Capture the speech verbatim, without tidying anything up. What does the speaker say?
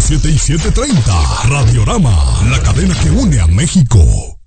siete y siete treinta. Radiorama, la cadena que une a México.